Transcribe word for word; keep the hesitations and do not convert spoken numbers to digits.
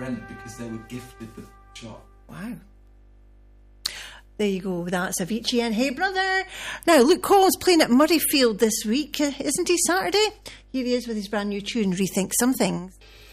rent because they were gifted the shop. Wow. There you go. That's Avicii and Hey Brother. Now, Luke Collins playing at Murrayfield this week. Uh, isn't he Saturday? Here he is with his brand new tune, Rethink Some Things.